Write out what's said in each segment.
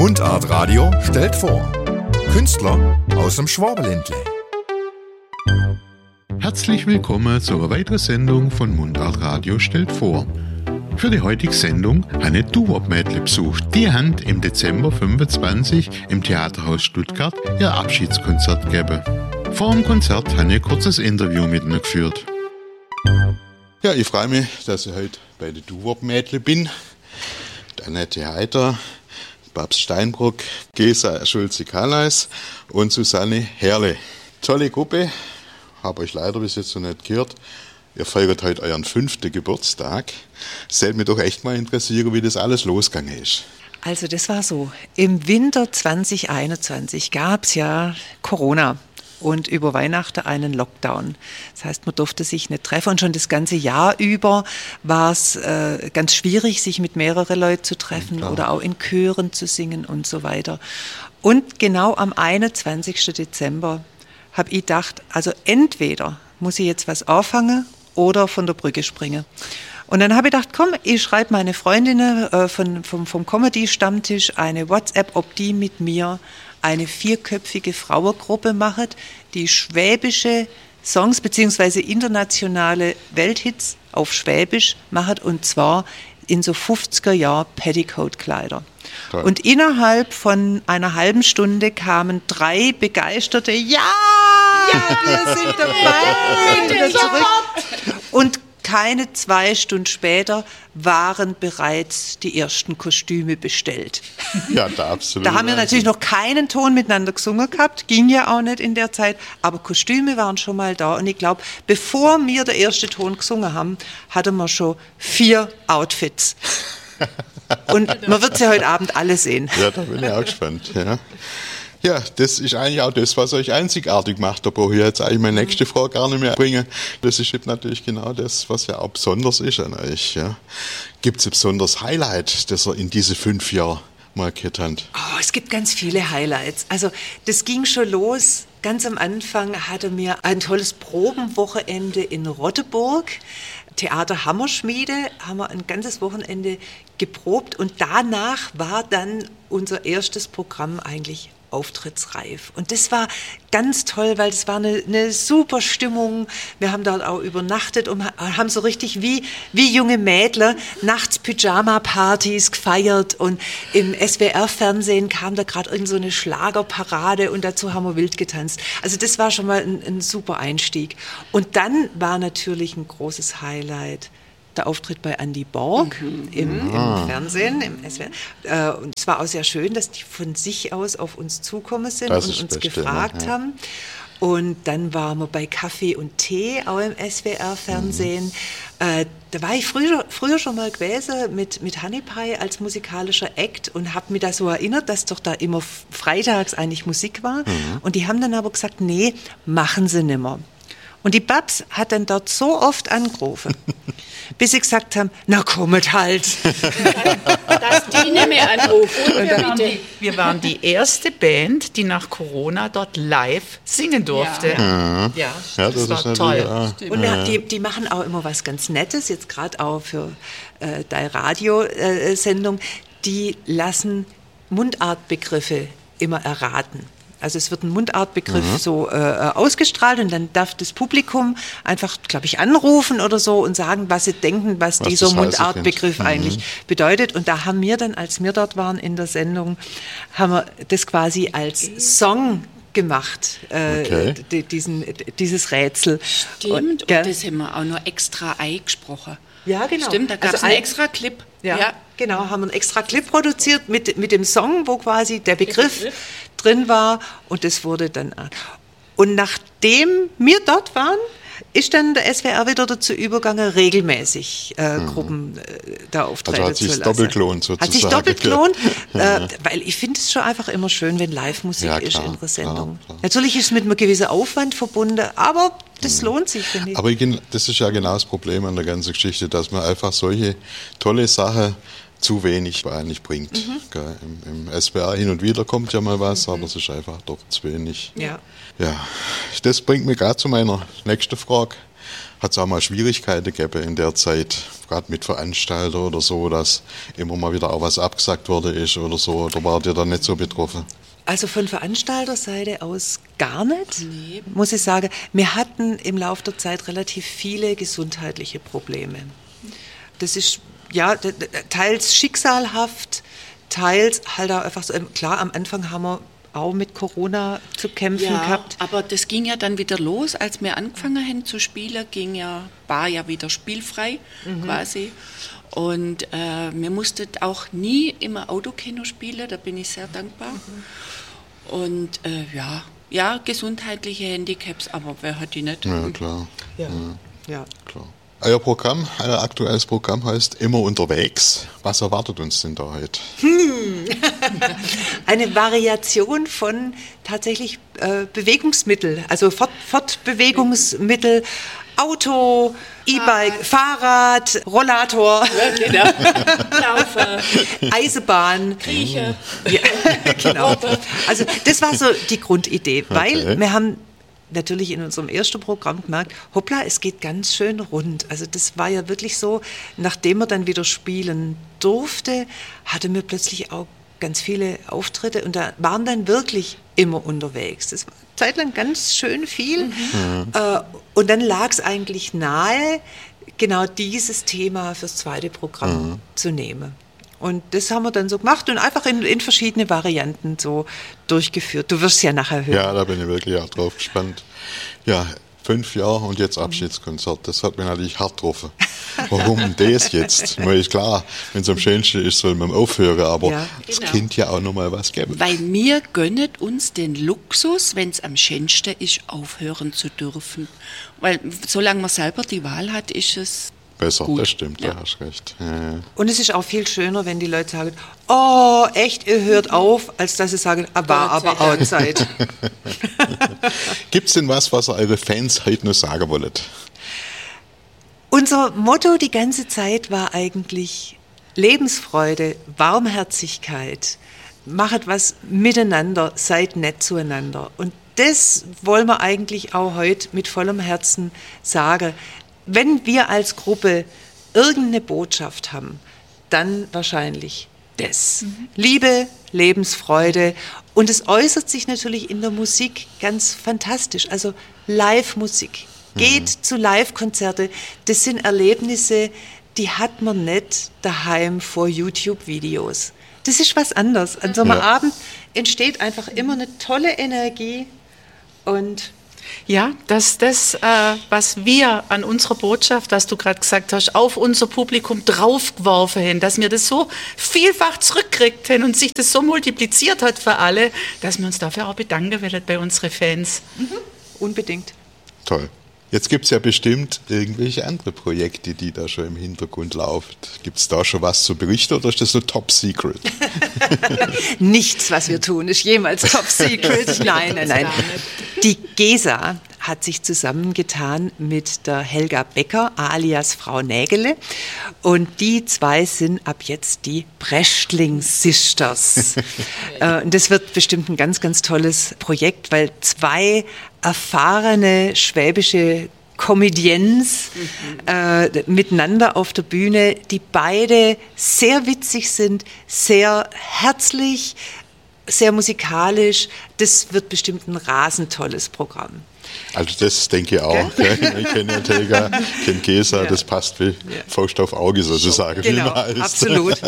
Mundart Radio stellt vor. Künstler aus dem Schwabenländle. Herzlich willkommen zu einer weiteren Sendung von Mundart Radio stellt vor. Für die heutige Sendung habe ich Doo-Wop-Mädle besucht. Die haben im Dezember 25 im Theaterhaus Stuttgart ihr Abschiedskonzert gegeben. Vor dem Konzert habe ich ein kurzes Interview mit ihnen geführt. Ja, ich freue mich, dass ich heute bei den Doo-Wop-Mädle bin. Annette Heiter, Babs Steinbruck, Gesa Schulze-Kalleis und Susanne Herle. Tolle Gruppe, habe euch leider bis jetzt noch nicht gehört. Ihr feiert heute euren 5. Geburtstag. Es würde mich doch echt mal interessieren, wie das alles losgegangen ist. Also das war so, im Winter 2021 gab es ja Corona und über Weihnachten einen Lockdown. Das heißt, man durfte sich nicht treffen und schon das ganze Jahr über war es ganz schwierig, sich mit mehreren Leuten zu treffen oder auch in Chören zu singen und so weiter. Und genau am 21. Dezember habe ich gedacht, also entweder muss ich jetzt was auffangen oder von der Brücke springen. Und dann habe ich gedacht, komm, ich schreibe meine Freundinnen vom Comedy-Stammtisch eine WhatsApp, ob die mit mir eine 4-köpfige Frauengruppe macht, die schwäbische Songs bzw. internationale Welthits auf Schwäbisch macht, und zwar in so 50er Jahr Petticoat-Kleider. Toll. Und innerhalb von einer halben Stunde kamen 3 begeisterte Ja, wir sind dabei, wieder zurück. Und keine 2 Stunden später waren bereits die ersten Kostüme bestellt. Ja, da absolut. Da haben wir natürlich noch keinen Ton miteinander gesungen gehabt, ging ja auch nicht in der Zeit, aber Kostüme waren schon mal da. Und ich glaube, bevor wir den ersten Ton gesungen haben, hatten wir schon 4 Outfits. Und man wird sie heute Abend alle sehen. Ja, da bin ich auch gespannt. Ja, das ist eigentlich auch das, was euch einzigartig macht. Da brauche ich jetzt eigentlich meine nächste Frage gar nicht mehr bringen. Das ist natürlich genau das, was ja auch besonders ist an euch. Ja. Gibt es ein besonderes Highlight, das ihr in diese 5 Jahren markiert habt? Oh, es gibt ganz viele Highlights. Also das ging schon los. Ganz am Anfang hatten wir ein tolles Probenwochenende in Rotteburg. Theater Hammerschmiede, haben wir ein ganzes Wochenende geprobt und danach war dann unser erstes Programm eigentlich auftrittsreif. Und das war ganz toll, weil es war eine super Stimmung. Wir haben dort auch übernachtet und haben so richtig wie junge Mädler nachts Pyjama-Partys gefeiert, und im SWR-Fernsehen kam da gerade irgend so eine Schlagerparade und dazu haben wir wild getanzt. Also das war schon mal ein super Einstieg. Und dann war natürlich ein großes Highlight der Auftritt bei Andy Borg im Fernsehen, im SWR. Und es war auch sehr schön, dass die von sich aus auf uns zukommen sind und uns gefragt haben. Und dann waren wir bei Kaffee und Tee, auch im SWR-Fernsehen. Da war ich früher schon mal gewesen mit Honeypie als musikalischer Act und habe mich da so erinnert, dass doch da immer freitags eigentlich Musik war. Und die haben dann aber gesagt, nee, machen sie nimmer. Und die Babs hat dann dort so oft angerufen, bis sie gesagt haben, na kommet halt. Dass die nicht mehr anrufen. Wir waren die erste Band, die nach Corona dort live singen durfte. Ja, das war toll. Und die machen auch immer was ganz Nettes, jetzt gerade auch für deine Radiosendung. Die lassen Mundartbegriffe immer erraten. Also es wird ein Mundartbegriff so ausgestrahlt und dann darf das Publikum einfach, glaube ich, anrufen oder so und sagen, was sie denken, was dieser Mundartbegriff eigentlich bedeutet. Und da haben wir dann, als wir dort waren in der Sendung, haben wir das quasi als Song gemacht, dieses Rätsel. Stimmt, und das haben wir auch noch extra eingesprochen. Ja, genau. Stimmt, da gab es einen extra Clip. Ja, genau, haben einen extra Clip produziert mit dem Song, wo quasi der Begriff drin war, und das wurde dann. Und nachdem wir dort waren, ist dann der SWR wieder dazu übergegangen, regelmäßig Gruppen da auftreten zu lassen. Also hat sich doppelt gelohnt sozusagen. Hat sich doppelt gelohnt, weil ich finde es schon einfach immer schön, wenn Live-Musik ist in der Sendung. Klar. Natürlich ist es mit einem gewissen Aufwand verbunden, aber das lohnt sich, finde ich. Aber das ist ja genau das Problem an der ganzen Geschichte, dass man einfach solche tolle Sachen zu wenig eigentlich bringt. Im SWR hin und wieder kommt ja mal was, aber es ist einfach doch zu wenig. Ja. Ja, das bringt mich gerade zu meiner nächsten Frage. Hat es auch mal Schwierigkeiten gegeben in der Zeit, gerade mit Veranstaltern oder so, dass immer mal wieder auch was abgesagt worden ist oder so, oder wart ihr da nicht so betroffen? Also von Veranstalterseite aus gar nicht, muss ich sagen. Wir hatten im Laufe der Zeit relativ viele gesundheitliche Probleme. Das ist ja teils schicksalhaft, teils halt auch einfach so. Klar, am Anfang haben wir auch mit Corona zu kämpfen gehabt. Aber das ging ja dann wieder los, als wir angefangen haben zu spielen, war ja wieder spielfrei quasi. Und wir mussten auch nie im Autokino spielen, da bin ich sehr dankbar. Und gesundheitliche Handicaps, aber wer hat die nicht? Ja, klar. Ja. Klar. Euer Programm, euer aktuelles Programm heißt Immer unterwegs. Was erwartet uns denn da heute? Eine Variation von tatsächlich Bewegungsmittel, also Fortbewegungsmittel, Auto, E-Bike, Fahrrad, Rollator, Laufen, Eisenbahn, Krieche. Ja, genau. Also das war so die Grundidee, weil wir haben natürlich in unserem ersten Programm gemerkt, hoppla, es geht ganz schön rund. Also das war ja wirklich so, nachdem wir dann wieder spielen durfte, hatten wir plötzlich auch ganz viele Auftritte und da waren dann wirklich immer unterwegs. Das war zeitlang ganz schön viel. Und dann lag es eigentlich nahe, genau dieses Thema fürs zweite Programm zu nehmen. Und das haben wir dann so gemacht und einfach in verschiedene Varianten so durchgeführt. Du wirst es ja nachher hören. Ja, da bin ich wirklich auch drauf gespannt. Ja, 5 Jahre und jetzt Abschiedskonzert. Das hat mich natürlich hart getroffen. Warum das jetzt? Mir ist klar, wenn es am schönsten ist, soll man aufhören, aber es könnte ja auch noch mal was geben. Weil wir gönnen uns den Luxus, wenn es am schönsten ist, aufhören zu dürfen. Weil solange man selber die Wahl hat, ist es besser, gut. Das stimmt, da hast du recht. Ja. Und es ist auch viel schöner, wenn die Leute sagen, oh, echt, ihr hört auf, als dass sie sagen, war aber auch Zeit. Gibt es denn was ihr eure Fans heute noch sagen wollt? Unser Motto die ganze Zeit war eigentlich Lebensfreude, Warmherzigkeit, machet was miteinander, seid nett zueinander. Und das wollen wir eigentlich auch heute mit vollem Herzen sagen. Wenn wir als Gruppe irgendeine Botschaft haben, dann wahrscheinlich das. Liebe, Lebensfreude. Und es äußert sich natürlich in der Musik ganz fantastisch. Also Live-Musik. Geht zu Live-Konzerte. Das sind Erlebnisse, die hat man nicht daheim vor YouTube-Videos. Das ist was anderes. An so einem Abend entsteht einfach immer eine tolle Energie und ja, dass das, was wir an unserer Botschaft, was du gerade gesagt hast, auf unser Publikum draufgeworfen haben, dass wir das so vielfach zurückgekriegt haben und sich das so multipliziert hat für alle, dass wir uns dafür auch bedanken wollen bei unseren Fans. Unbedingt. Toll. Jetzt gibt es ja bestimmt irgendwelche andere Projekte, die da schon im Hintergrund laufen. Gibt es da schon was zu berichten oder ist das so top secret? Nichts, was wir tun, ist jemals top secret. Nein. Die GESA hat sich zusammengetan mit der Helga Becker, alias Frau Nägele. Und die zwei sind ab jetzt die Brechtling-Sisters. Das wird bestimmt ein ganz, ganz tolles Projekt, weil zwei erfahrene schwäbische Comedians miteinander auf der Bühne, die beide sehr witzig sind, sehr herzlich, sehr musikalisch. Das wird bestimmt ein rasend tolles Programm. Also das denke ich auch. Ich kenne ja Helga, kenne GESA, das passt wie Faust auf Auge sozusagen. Genau, absolut.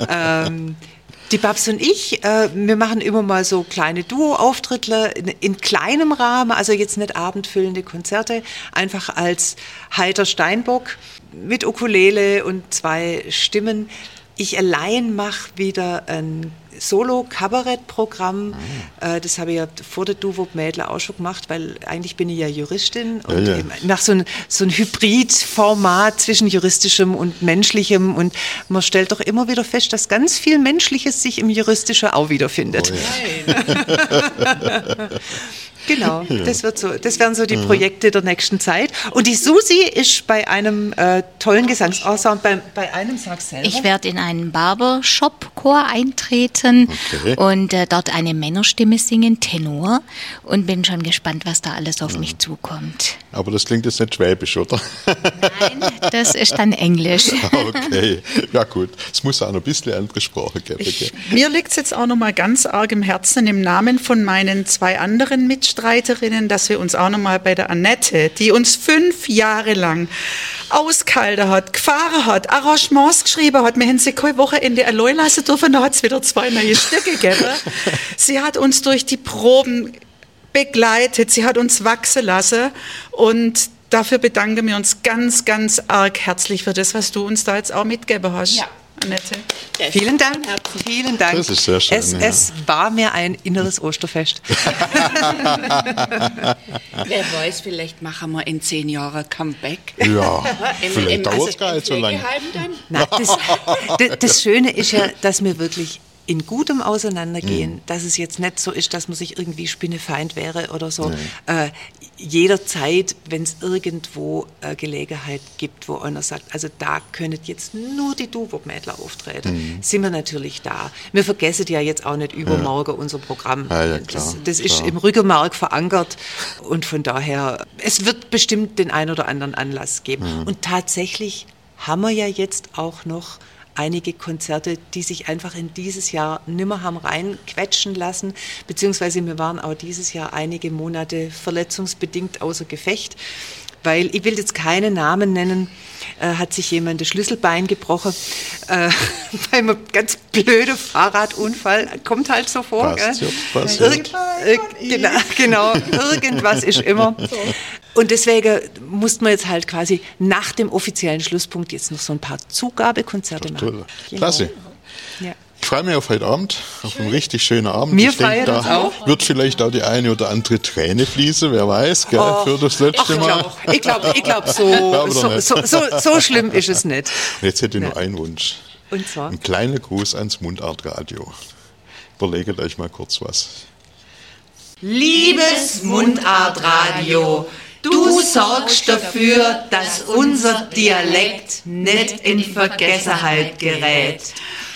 Die Babs und ich, wir machen immer mal so kleine Duo-Auftritte in kleinem Rahmen, also jetzt nicht abendfüllende Konzerte, einfach als Heiter Steinbock mit Ukulele und 2 Stimmen. Ich allein mache wieder ein Solo-Kabarett-Programm. Das habe ich ja vor der Duwop-Mädler auch schon gemacht, weil eigentlich bin ich ja Juristin und ich mache so ein Hybrid-Format zwischen juristischem und menschlichem und man stellt doch immer wieder fest, dass ganz viel Menschliches sich im Juristischen auch wiederfindet. Oh ja. Genau, das werden so die Projekte der nächsten Zeit. Und die Susi ist bei einem tollen Gesangsensemble, bei einem, sag selber. Ich werde in einen Barbershop-Chor eintreten und dort eine Männerstimme singen, Tenor. Und bin schon gespannt, was da alles auf mich zukommt. Aber das klingt jetzt nicht schwäbisch, oder? Nein, das ist dann Englisch. Okay, ja gut. Es muss auch noch ein bisschen andere Sprache geben. Mir liegt es jetzt auch noch mal ganz arg im Herzen, im Namen von meinen 2 anderen Mitstreiterinnen, dass wir uns auch noch mal bei der Annette, die uns 5 Jahre lang ausgehalten hat, gefahren hat, Arrangements geschrieben hat. Wir haben sie kein Wochenende allein lassen dürfen, da hat es wieder 2 neue Stücke gegeben. Sie hat uns durch die Proben begleitet, sie hat uns wachsen lassen und dafür bedanken wir uns ganz, ganz arg herzlich für das, was du uns da jetzt auch mitgegeben hast, Ja. Annette. Vielen Dank, vielen Dank. Das ist sehr schön, Es war mir ein inneres Osterfest. Wer weiß, vielleicht machen wir in 10 Jahren Comeback. Ja, vielleicht dauert es gar nicht so lange. Na, das Schöne ist ja, dass wir wirklich in gutem Auseinandergehen, dass es jetzt nicht so ist, dass man sich irgendwie spinnefeind wäre oder so. Jederzeit, wenn es irgendwo Gelegenheit gibt, wo einer sagt, also da können jetzt nur die Duvop-Mädler auftreten, sind wir natürlich da. Wir vergessen ja jetzt auch nicht übermorgen unser Programm. Ja, klar, das ist im Rückenmark verankert und von daher, es wird bestimmt den ein oder anderen Anlass geben. Und tatsächlich haben wir ja jetzt auch noch einige Konzerte, die sich einfach in dieses Jahr nimmer haben reinquetschen lassen, beziehungsweise wir waren auch dieses Jahr einige Monate verletzungsbedingt außer Gefecht, weil, ich will jetzt keine Namen nennen, hat sich jemand das Schlüsselbein gebrochen, bei einem ganz blöden Fahrradunfall, kommt halt so vor. Genau, irgendwas ist immer. Und deswegen mussten wir jetzt halt quasi nach dem offiziellen Schlusspunkt jetzt noch so ein paar Zugabekonzerte machen. Toll. Genau. Klasse. Ja. Ich freue mich auf heute Abend, auf einen richtig schönen Abend. Wir ich denke, feiern uns da auch. wird vielleicht auch die eine oder andere Träne fließen, wer weiß, gell, für das letzte Mal. Ich glaube, so schlimm ist es nicht. Und jetzt hätte ich noch einen Wunsch. Und zwar? Ein kleiner Gruß ans Mundartradio. Überlegt euch mal kurz was. Liebes Mundartradio, du sorgst dafür, dass unser Dialekt nicht in Vergessenheit gerät.